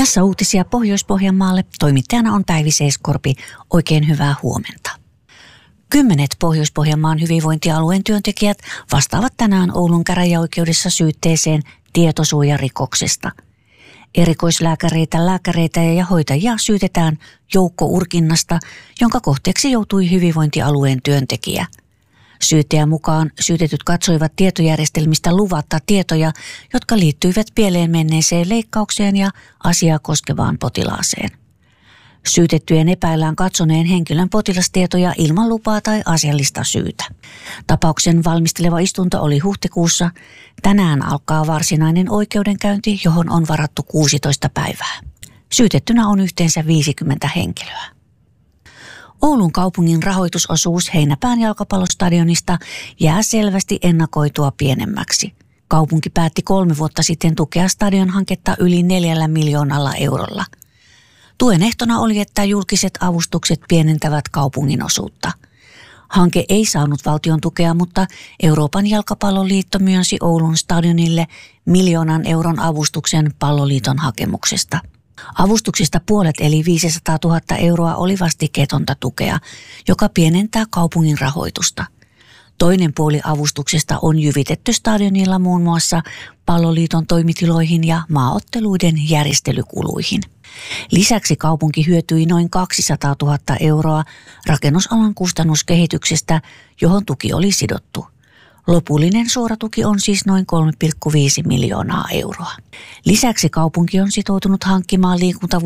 Tässä uutisia Pohjois-Pohjanmaalle. Toimittajana on Päivi Seeskorpi. Oikein hyvää huomenta. 10 Pohjois-Pohjanmaan hyvinvointialueen työntekijät vastaavat tänään Oulun käräjäoikeudessa syytteeseen tietosuojarikoksesta. Erikoislääkäreitä, lääkäreitä ja hoitajia syytetään joukkourkinnasta, jonka kohteeksi joutui hyvinvointialueen työntekijä. Syyttäjän mukaan syytetyt katsoivat tietojärjestelmistä luvatta tietoja, jotka liittyivät pieleen menneeseen leikkaukseen ja asiaa koskevaan potilaaseen. Syytettyjen epäillään katsoneen henkilön potilastietoja ilman lupaa tai asiallista syytä. Tapauksen valmisteleva istunto oli huhtikuussa. Tänään alkaa varsinainen oikeudenkäynti, johon on varattu 16 päivää. Syytettynä on yhteensä 50 henkilöä. Oulun kaupungin rahoitusosuus Heinäpään jalkapallostadionista jää selvästi ennakoitua pienemmäksi. Kaupunki päätti 3 vuotta sitten tukea stadionhanketta yli 4 miljoonalla eurolla. Tuen ehtona oli, että julkiset avustukset pienentävät kaupungin osuutta. Hanke ei saanut valtion tukea, mutta Euroopan jalkapalloliitto myönsi Oulun stadionille 1 miljoonan euron avustuksen palloliiton hakemuksesta. Avustuksista puolet eli 500 000 euroa oli vastikkeetonta tukea, joka pienentää kaupungin rahoitusta. Toinen puoli avustuksesta on jyvitetty stadionilla muun muassa palloliiton toimitiloihin ja maaotteluiden järjestelykuluihin. Lisäksi kaupunki hyötyi noin 200 000 euroa rakennusalan kustannuskehityksestä, johon tuki oli sidottu. Lopullinen suora tuki on siis noin 3,5 miljoonaa euroa. Lisäksi kaupunki on sitoutunut hankkimaan